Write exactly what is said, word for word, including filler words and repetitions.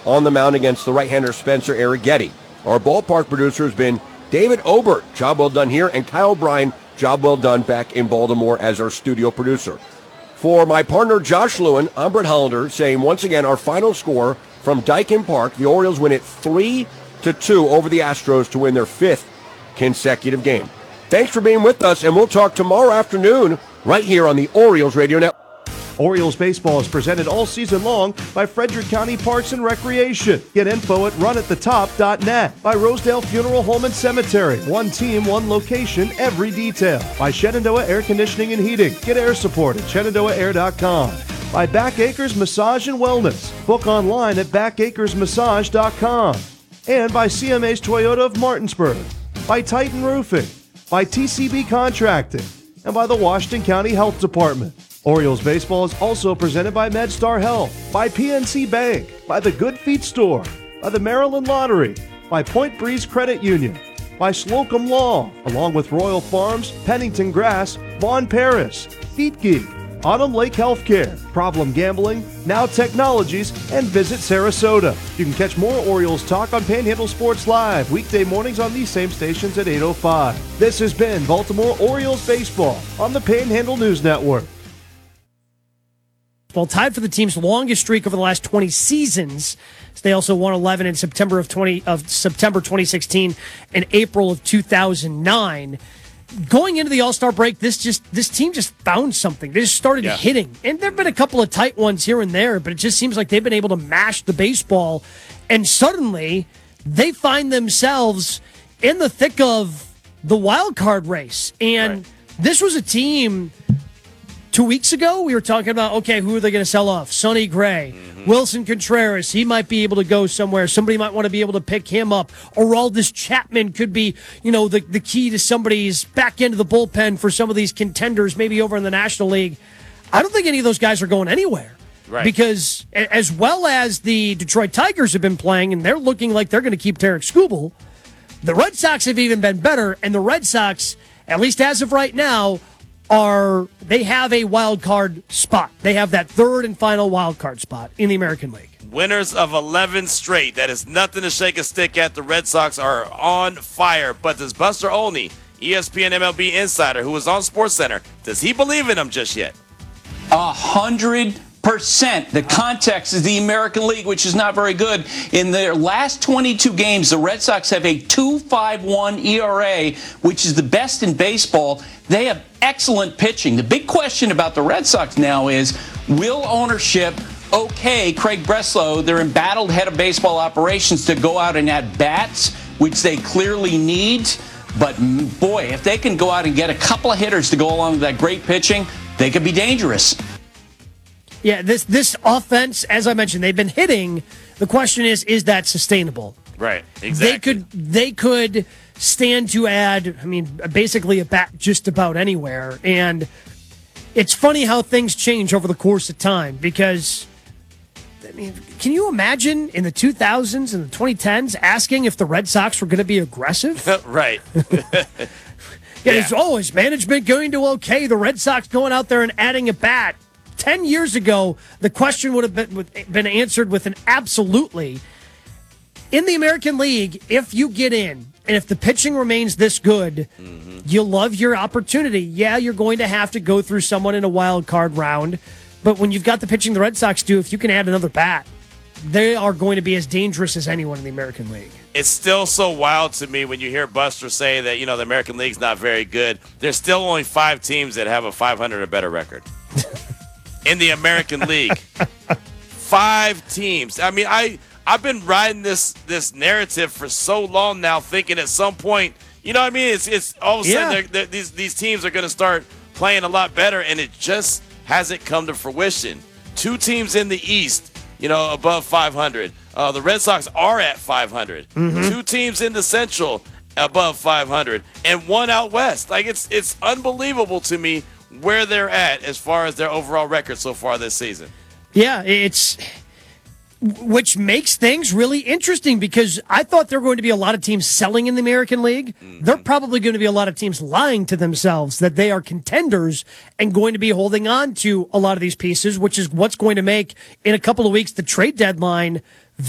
on the mound against the right-hander Spencer Arrighetti. Our ballpark producer has been David Obert. Job well done here. And Kyle Bryan, job well done back in Baltimore as our studio producer. For my partner Josh Lewin, I'm Brett Hollander saying once again our final score from Daikin Park. The Orioles win it three to two over the Astros to win their fifth consecutive game. Thanks for being with us, and we'll talk tomorrow afternoon right here on the Orioles Radio Network. Orioles baseball is presented all season long by Frederick County Parks and Recreation. Get info at run at the top dot net. By Rosedale Funeral Home and Cemetery. One team, one location, every detail. By Shenandoah Air Conditioning and Heating. Get air support at shenandoah air dot com. By Back Acres Massage and Wellness. Book online at back acres massage dot com. And by C M A's Toyota of Martinsburg. By Titan Roofing. By T C B Contracting. And by the Washington County Health Department. Orioles baseball is also presented by MedStar Health, by P N C Bank, by the Good Feet Store, by the Maryland Lottery, by Point Breeze Credit Union, by Slocum Law, along with Royal Farms, Pennington Grass, Vaughn Paris, Feet Geek, Autumn Lake Healthcare, Problem Gambling, Now Technologies, and Visit Sarasota. You can catch more Orioles talk on Panhandle Sports Live, weekday mornings on these same stations at eight oh five. This has been Baltimore Orioles Baseball on the Panhandle News Network. Well, tied for the team's longest streak over the last twenty seasons. They also won eleven in September of twenty of September twenty sixteen and April of two thousand nine. Going into the All-Star break, this just this team just found something. They just started yeah. hitting. And there have been a couple of tight ones here and there, but it just seems like they've been able to mash the baseball. And suddenly, they find themselves in the thick of the wild card race. And right. this was a team... Two weeks ago, we were talking about, okay, who are they going to sell off? Sonny Gray, mm-hmm. Wilson Contreras, he might be able to go somewhere. Somebody might want to be able to pick him up. Aroldis Chapman could be, you know, the, the key to somebody's back into the bullpen for some of these contenders, maybe over in the National League. I don't think any of those guys are going anywhere. Right. Because as well as the Detroit Tigers have been playing, and they're looking like they're going to keep Tarek Skubal, the Red Sox have even been better, and the Red Sox, at least as of right now, are they have a wild card spot. They have that third and final wild card spot in the American League. Winners of eleven straight. That is nothing to shake a stick at. The Red Sox are on fire. But does Buster Olney, E S P N M L B insider who was on SportsCenter, does he believe in them just yet? A hundred percent. The context is the American League, which is not very good. In their last twenty-two games, the Red Sox have a two point five one E R A, which is the best in baseball. They have excellent pitching. The big question about the Red Sox now is, will ownership okay Craig Breslow, their embattled head of baseball operations, to go out and add bats, which they clearly need? But boy, if they can go out and get a couple of hitters to go along with that great pitching, they could be dangerous. Yeah, this this offense, as I mentioned, they've been hitting. The question is, is that sustainable? Right, exactly. They could they could stand to add, I mean, basically a bat just about anywhere. And it's funny how things change over the course of time because, I mean, can you imagine in the two thousands and the twenty tens asking if the Red Sox were going to be aggressive? Right. yeah, yeah. It's always management going to okay the Red Sox going out there and adding a bat. Ten years ago, the question would have been, been answered with an absolutely. In the American League, if you get in, and if the pitching remains this good, mm-hmm. you'll love your opportunity. Yeah, you're going to have to go through someone in a wild card round, but when you've got the pitching the Red Sox do, if you can add another bat, they are going to be as dangerous as anyone in the American League. It's still so wild to me when you hear Buster say that, you know, the American League's not very good. There's still only five teams that have a five hundred or better record. In the American League. Five teams. I mean, I, I've been riding this this narrative for so long now, thinking at some point, you know what I mean? It's it's all of a sudden yeah. they're, they're, these, these teams are going to start playing a lot better, and it just hasn't come to fruition. Two teams in the East, you know, above five hundred. Uh, the Red Sox are at five hundred. Mm-hmm. Two teams in the Central above five hundred, and one out West. Like, it's it's unbelievable to me where they're at as far as their overall record so far this season. Yeah, it's which makes things really interesting because I thought there were going to be a lot of teams selling in the American League. Mm-hmm. There are probably going to be a lot of teams lying to themselves that they are contenders and going to be holding on to a lot of these pieces, which is what's going to make, in a couple of weeks, the trade deadline